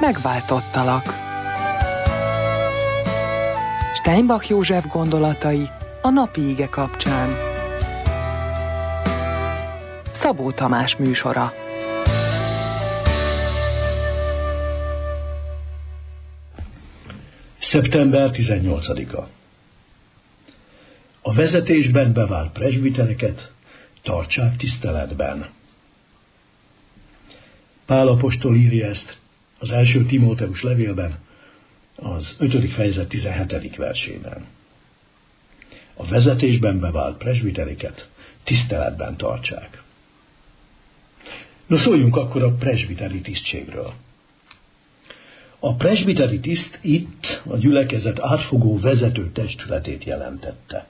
Megváltottalak. Steinbach József gondolatai a napi ige kapcsán. Szabó Tamás műsora. Szeptember 18-a. A vezetésben bevált presbitereket tartsák tiszteletben. Pál apostol írja ezt az első Timóteus levélben, az 5. fejezet 17. versében. A vezetésben bevált presbitereket tiszteletben tartsák. No, szóljunk akkor a presbiteri tisztségről. A presbiteri tiszt itt a gyülekezet átfogó vezető testületét jelentette.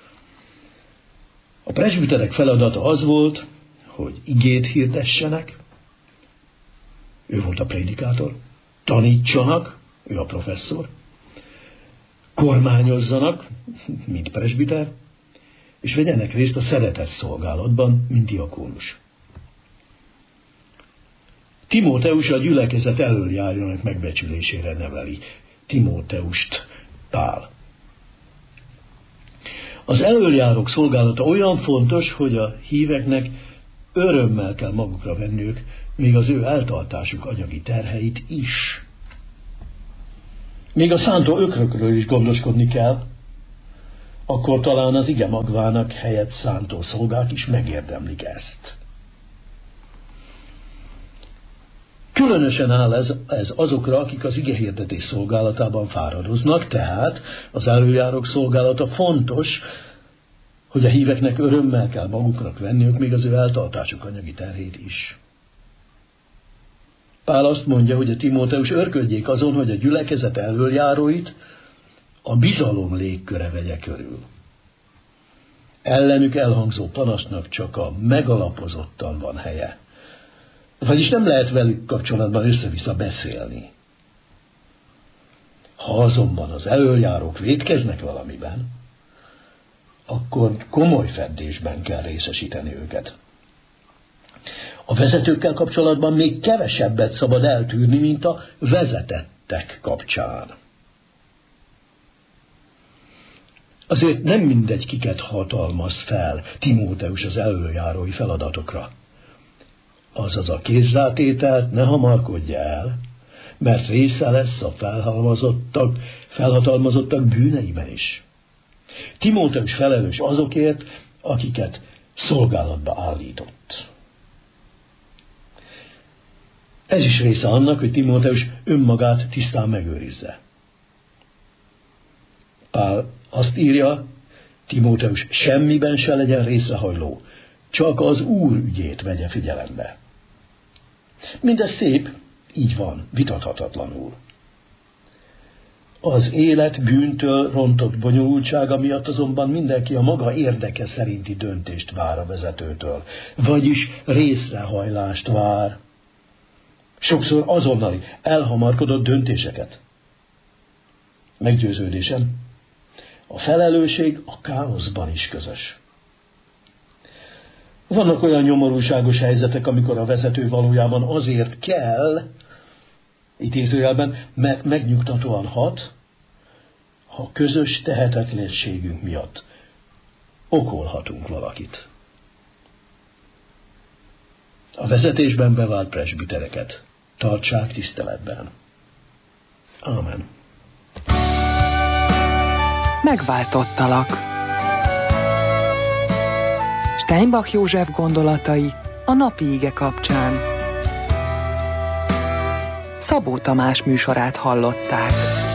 A presbiterek feladata az volt, hogy igét hirdessenek, ő volt a prédikátor, tanítsanak, ő a professzor, kormányozzanak, mint presbiter, és vegyenek részt a szeretet szolgálatban, mint diakónus. Timóteus a gyülekezet elöljárjának megbecsülésére neveli Timóteust Pál. Az elöljárók szolgálata olyan fontos, hogy a híveknek örömmel kell magukra venniük, még az ő eltartásuk anyagi terheit is. Még a szántó ökrökről is gondoskodni kell, akkor talán az ige magvának helyett szántó szolgák is megérdemlik ezt. Különösen áll ez azokra, akik az igehirdetés szolgálatában fáradoznak, tehát az elöljárók szolgálata fontos, hogy a híveknek örömmel kell maguknak venniük, még az ő eltartásuk anyagi terhét is. Pál azt mondja, hogy a Timóteus örködjék azon, hogy a gyülekezet elöljáróit a bizalom légköre vegye körül. Ellenük elhangzó panasznak csak a megalapozottan van helye. Vagyis nem lehet velük kapcsolatban össze-vissza beszélni. Ha azonban az elöljárók vétkeznek valamiben, akkor komoly feddésben kell részesíteni őket. A vezetőkkel kapcsolatban még kevesebbet szabad eltűrni, mint a vezetettek kapcsán. Azért nem mindegy, kiket hatalmaz fel Timóteus az elöljárói feladatokra. Azaz a kézrátételt ne hamarkodja el, mert része lesz a felhatalmazottak bűneiben is. Timóteus felelős azokért, akiket szolgálatba állított. Ez is része annak, hogy Timóteus önmagát tisztán megőrizze. Pál azt írja, Timóteus semmiben se legyen részrehajló, csak az Úr ügyét vegye figyelembe. Mindez szép, így van, vitathatatlanul. Az élet bűntől rontott bonyolultsága miatt azonban mindenki a maga érdeke szerinti döntést vár a vezetőtől, vagyis részrehajlást vár. Sokszor azonnali, elhamarkodott döntéseket. Meggyőződésem, a felelősség a káoszban is közös. Vannak olyan nyomorúságos helyzetek, amikor a vezető valójában azért kell, idézőjelben, mert megnyugtatóan hat, ha közös tehetetlenségünk miatt okolhatunk valakit. A vezetésben bevált presbitereket tartsák tiszteletben. Ámen. Megváltottalak. Steinbach József gondolatai a napi ige kapcsán. Szabó Tamás műsorát hallották.